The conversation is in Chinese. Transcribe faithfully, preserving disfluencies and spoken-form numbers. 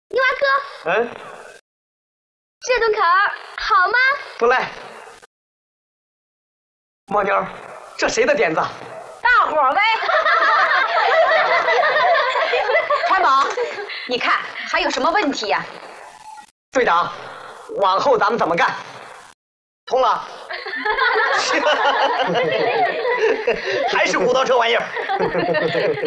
泥娃哥， 嗯， 这顿烤好吗？ 不赖。猫妞，这谁的点子？ 大伙儿呗。川宝，你看还有什么问题呀？ 队长，往后咱们怎么干？通了。还是骨头这玩意儿。